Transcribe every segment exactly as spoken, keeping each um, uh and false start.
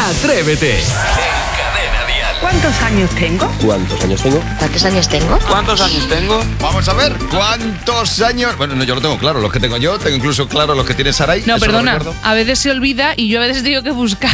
Atrévete. En Cadena Dial. ¿Cuántos años tengo? ¿Cuántos años tengo? ¿Cuántos años tengo? ¿Cuántos años tengo? Vamos a ver, ¿cuántos años? Bueno, no, yo lo tengo claro, los que tengo yo, tengo incluso claro los que tiene Saray. No, eso perdona, lo a veces se olvida y yo a veces tengo que buscar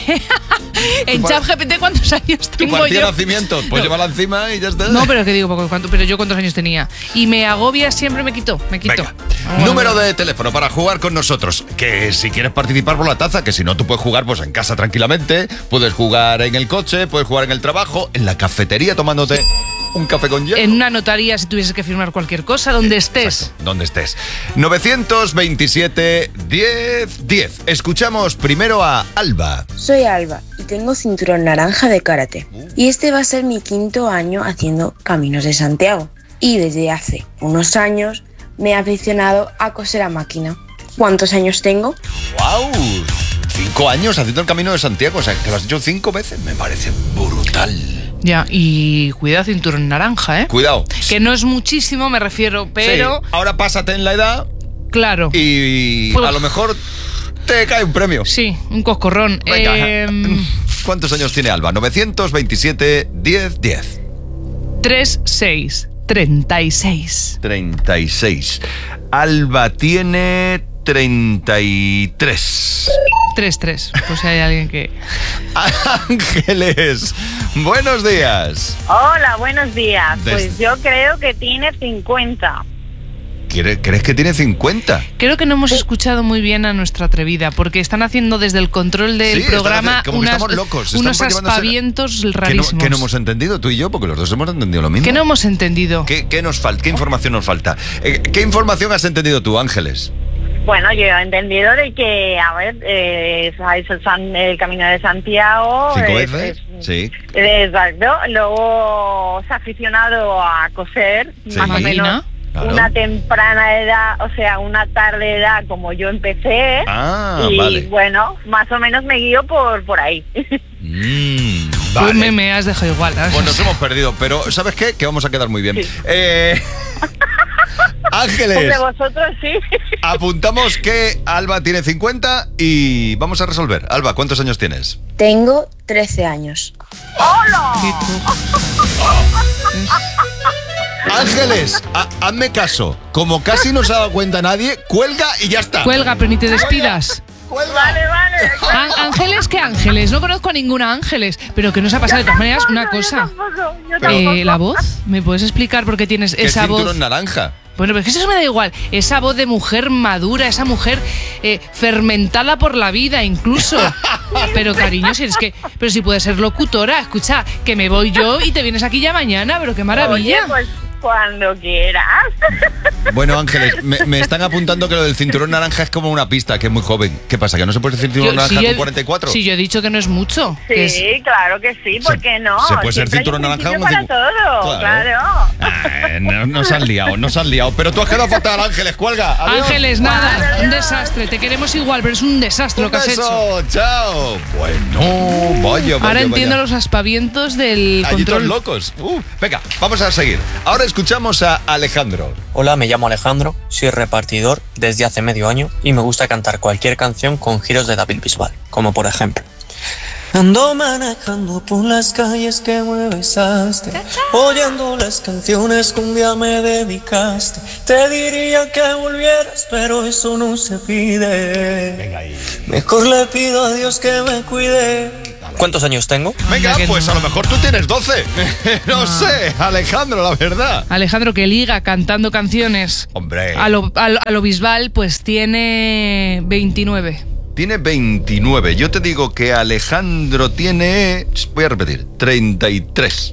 en ChatGPT cuántos años Tu tengo partida yo. de nacimiento, pues No. llévala encima y ya está. No, pero que digo, ¿cuánto? Pero yo cuántos años tenía. Y me agobia, siempre me quito, me quito. Venga. Bueno. Número de teléfono para jugar con nosotros. Que si quieres participar por la taza, que si no, tú puedes jugar pues en casa tranquilamente, puedes jugar en el coche, puedes jugar en el trabajo, en la cafetería tomándote un café con hielo. En una notaría si tuvieses que firmar cualquier cosa, donde estés. Exacto, donde estés. novecientos veintisiete, diez, diez. Escuchamos primero a Alba. Soy Alba y tengo cinturón naranja de karate. Y este va a ser mi quinto año haciendo Caminos de Santiago. Y desde hace unos años me he aficionado a coser a máquina. ¿Cuántos años tengo? ¡Wow! Cinco años haciendo el Camino de Santiago. O sea, que lo has hecho cinco veces. Me parece brutal. Ya, y cuidado, cinturón naranja, ¿eh? Cuidado. Que no es muchísimo, me refiero, pero... Sí, ahora pásate en la edad Claro. y Uf. a lo mejor te cae un premio. Sí, un coscorrón. Venga. Eh, ¿Cuántos años tiene Alba? novecientos veintisiete, diez, diez. tres, seis, treinta y seis. treinta y seis. Alba tiene treinta y tres. tres, tres. Pues si hay alguien que... Ángeles, buenos días. Hola, buenos días. Des- Pues yo creo que tiene cincuenta. ¿Quiere- ¿Crees que tiene cincuenta? Creo que no hemos escuchado muy bien a nuestra atrevida, porque están haciendo desde el control del Sí, están programa haciendo- como que unas- estamos locos, unos estamos llevándose- aspavientos Que no, rarísimos. que no hemos entendido tú y yo, porque los dos hemos entendido lo mismo. ¿Qué no hemos entendido? ¿Qué, qué nos falta? ¿Qué información nos falta? Eh, ¿Qué información has entendido tú, Ángeles? Bueno, yo he entendido de que, a ver, eh, sabéis el, San- el Camino de Santiago. ¿Cinco es- veces? es- Sí. Exacto. Luego se ha aficionado a coser, Sí. más o Máquina. menos Claro. una temprana edad, o sea, una tarde edad como yo empecé. Ah, y vale. bueno, más o menos me guío por, por ahí. Mm, Tú vale. me, me has dejado igual. ¿sabes? Pues nos hemos perdido, pero ¿sabes qué? Que vamos a quedar muy bien. Sí. Eh, Ángeles, Hombre, vosotros sí. apuntamos que Alba tiene cincuenta y vamos a resolver. Alba, ¿cuántos años tienes? Tengo trece años. Sí, tú. Ángeles, ha- hazme caso. Como casi no se ha dado cuenta nadie, cuelga y ya está. Cuelga, pero ni te despidas. Cuelga. Vale, vale. Án- Ángeles, ¿qué ángeles? No conozco a ninguna Ángeles. Pero que nos ha pasado de todas maneras una Yo cosa. tampoco, yo Eh, tampoco. ¿La voz? ¿Me puedes explicar por qué tienes ¿Qué esa voz? cinturón naranja? Bueno, pero es que eso me da igual. Esa voz de mujer madura, esa mujer eh, fermentada por la vida incluso. Pero cariño, si es que... Pero si puedes ser locutora, escucha, que me voy yo y te vienes aquí ya mañana, pero qué maravilla. Oye, pues cuando quieras. Bueno, Ángeles, me, me están apuntando que lo del cinturón naranja es como una pista, que es muy joven. ¿Qué pasa? ¿Que no se puede decir cinturón Yo- naranja si yo- con cuarenta y cuatro? Si yo he dicho que no es mucho. que es- Sí, claro que sí, ¿por qué no? se puede ser Siempre hay cinturón un naranja principio como para cincu- todo, Claro. claro. Ay, no, nos han liado, nos han liado. Pero tú has quedado fatal, Ángeles, cuelga. Adiós. Ángeles, nada, Adiós. un desastre. Te queremos igual, pero es un desastre lo Un que has hecho. beso, chao. Bueno, vaya, vaya, Ahora entiendo vaya. los aspavientos del Allí todos control. locos. Uh, venga, vamos a seguir. Ahora escuchamos a Alejandro. Hola, me llamo Alejandro, soy repartidor desde hace medio año y me gusta cantar cualquier canción con giros de David Bisbal, como por ejemplo. Ando manejando por las calles que me besaste, oyendo las canciones que un día me dedicaste. Te diría que volvieras, pero eso no se pide. Venga ahí. Mejor le pido a Dios que me cuide. ¿Cuántos años tengo? Venga, Anda que pues no. a lo mejor tú tienes doce. No Ah. sé, Alejandro, la verdad. Alejandro, que liga cantando canciones Hombre. a lo, a lo- a lo Bisbal, pues tiene veintinueve. Tiene veintinueve. Yo te digo que Alejandro tiene... Voy a repetir. treinta y tres.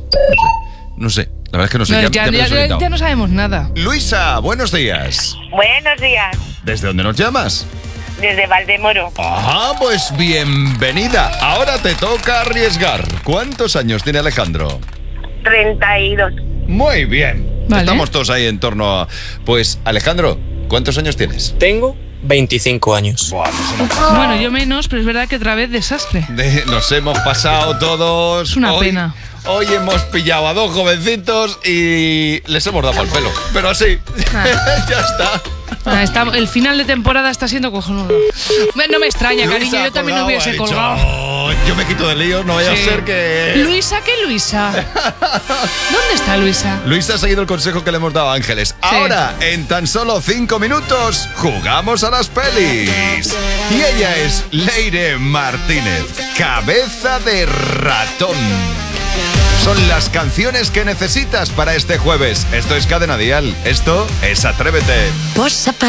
No sé. No sé. La verdad es que no sé. No, ya, ya, ya me he ya- desorientado. ya no sabemos nada. Luisa, buenos días. Buenos días, ¿Desde dónde nos llamas? desde Valdemoro. Ah, pues bienvenida. Ahora te toca arriesgar. ¿Cuántos años tiene Alejandro? treinta y dos. Muy bien. Vale. Estamos todos ahí en torno a... Pues, Alejandro, ¿cuántos años tienes? Tengo veinticinco años. Buah, nos hemos, Bueno, yo menos, pero es verdad que otra vez desastre. de- nos hemos pasado todos. Es una Hoy- pena. Hoy hemos pillado a dos jovencitos y les hemos dado el pelo. Pero así, Ah. ya está. Ah, está- el final de temporada está siendo cojonudo. Me- No me extraña, cariño, Luisa yo también ha hubiese colgado, ha colgado. dicho, pero yo me quito de lío, no vaya Sí. a ser que... Luisa, ¿qué Luisa? ¿Dónde está Luisa? Luisa ha seguido el consejo que le hemos dado a Ángeles. Ahora, en tan solo cinco minutos, jugamos a las pelis. Y ella es Leire Martínez, Cabeza de Ratón. Son las canciones que necesitas para este jueves. Esto es Cadena Dial. Esto es Atrévete.